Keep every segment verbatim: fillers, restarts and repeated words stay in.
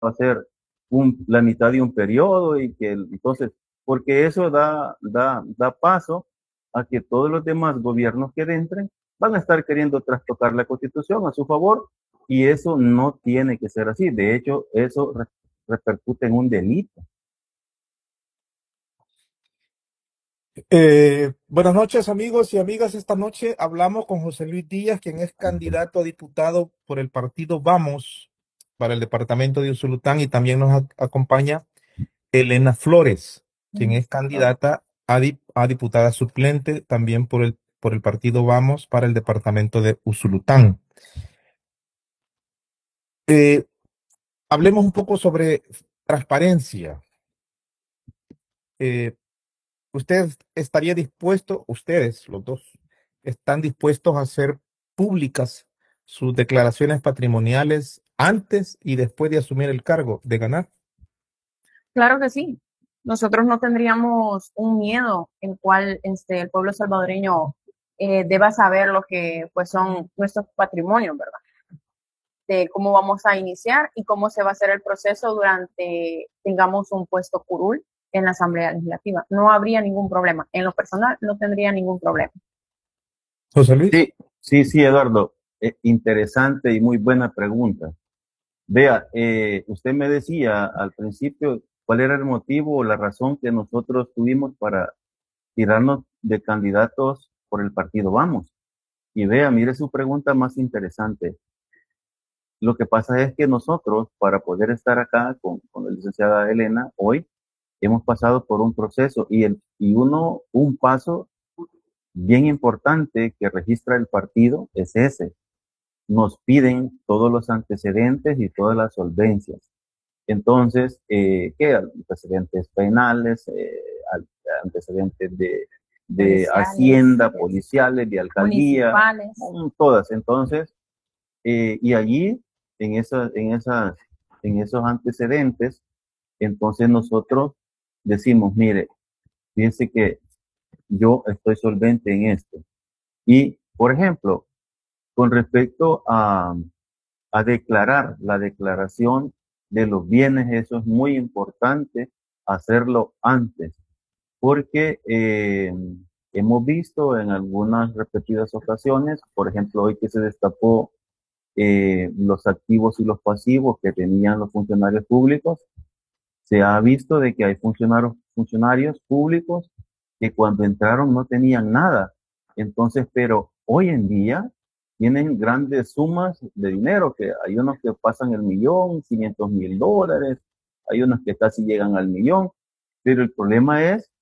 va a ser un, la mitad de un periodo y que entonces, porque eso da, da, da paso a que todos los demás gobiernos que entren van a estar queriendo trastocar la Constitución a su favor y eso no tiene que ser así. De hecho, eso re repercute en un delito. Eh, buenas noches, amigos y amigas. Esta noche hablamos con José Luis Díaz, quien es candidato a diputado por el partido Vamos para el departamento de Usulután, y también nos ac- acompaña Elena Flores, quien es candidata a, dip- a diputada suplente también por el, por el partido Vamos para el departamento de Usulután. Eh, Hablemos un poco sobre transparencia. Eh, ¿Usted estaría dispuesto, ustedes, los dos, están dispuestos a hacer públicas sus declaraciones patrimoniales antes y después de asumir el cargo de ganar? Claro que sí. Nosotros no tendríamos un miedo en cual este, el pueblo salvadoreño eh, deba saber lo que pues son nuestros patrimonios, ¿verdad? De cómo vamos a iniciar y cómo se va a hacer el proceso durante tengamos un puesto curul en la Asamblea Legislativa. No habría ningún problema. En lo personal no tendría ningún problema. José Luis. Sí, sí, sí, Eduardo. Eh, interesante y muy buena pregunta. Vea, eh, usted me decía al principio cuál era el motivo o la razón que nosotros tuvimos para tirarnos de candidatos por el partido Vamos. Y vea, mire su pregunta más interesante. Lo que pasa es que nosotros, para poder estar acá con, con la licenciada Elena hoy, hemos pasado por un proceso y, el, y uno, un paso bien importante que registra el partido es ese. Nos piden todos los antecedentes y todas las solvencias. Entonces, eh, ¿qué? Antecedentes penales, eh, antecedentes de, de hacienda, policiales, de alcaldía, municipales. todas. Entonces, eh, y allí, en, esa, en, esas, en esos antecedentes, entonces nosotros decimos, mire, fíjense que yo estoy solvente en esto. Y, por ejemplo, con respecto a, a declarar la declaración de los bienes, eso es muy importante hacerlo antes, porque eh, hemos visto en algunas repetidas ocasiones, por ejemplo, hoy que se destapó eh, los activos y los pasivos que tenían los funcionarios públicos, se ha visto de que hay funcionarios, funcionarios públicos que cuando entraron no tenían nada. Entonces, pero hoy en día tienen grandes sumas de dinero, que hay unos que pasan el millón, quinientos mil dólares, hay unos que casi llegan al millón, pero el problema es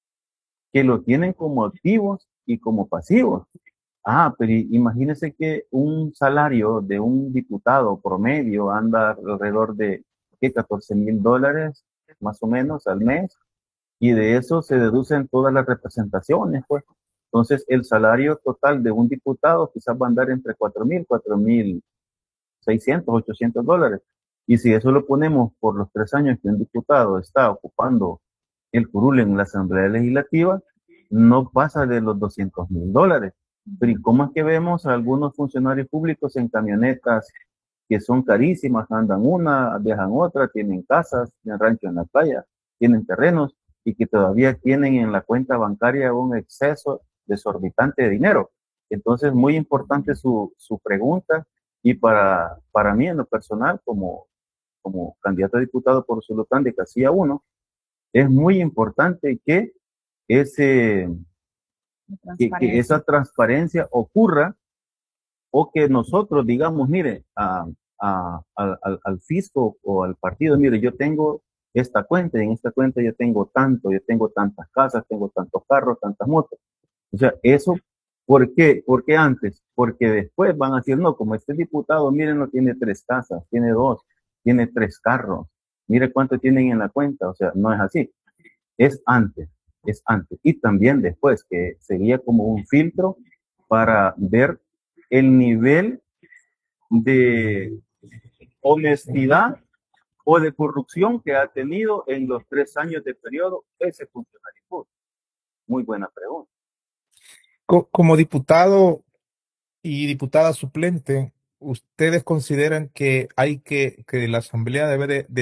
que lo tienen como activos y como pasivos. Ah, pero imagínese que un salario de un diputado promedio anda alrededor de ¿qué? catorce mil dólares más o menos al mes y de eso se deducen todas las representaciones, pues. Entonces, el salario total de un diputado quizás va a andar entre cuatro mil, cuatro mil seiscientos, ochocientos dólares. Y si eso lo ponemos por los tres años que un diputado está ocupando el curul en la Asamblea Legislativa, no pasa de los doscientos mil dólares. Pero ¿y cómo es que vemos a algunos funcionarios públicos en camionetas que son carísimas, andan una, viajan otra, tienen casas, tienen rancho en la playa, tienen terrenos y que todavía tienen en la cuenta bancaria un exceso desorbitante de dinero? Entonces, muy importante su, su pregunta y para, para mí en lo personal, como, como candidato a diputado por Usulután de Casilla uno, es muy importante que, ese, que, que esa transparencia ocurra o que nosotros digamos, mire, a, a, a, al, al fisco o al partido, mire, yo tengo esta cuenta y en esta cuenta yo tengo tanto, yo tengo tantas casas, tengo tantos carros, tantas motos. O sea, eso, ¿por qué? ¿Por qué antes? Porque después van a decir, no, como este diputado, miren, no tiene tres casas, tiene dos, tiene tres carros, mire cuánto tienen en la cuenta. O sea, no es así. Es antes, es antes. Y también después, que sería como un filtro para ver el nivel de honestidad o de corrupción que ha tenido en los tres años de periodo ese funcionario público. Muy buena pregunta. Co- Como diputado y diputada suplente, ¿ustedes consideran que hay que, que la Asamblea debe de, de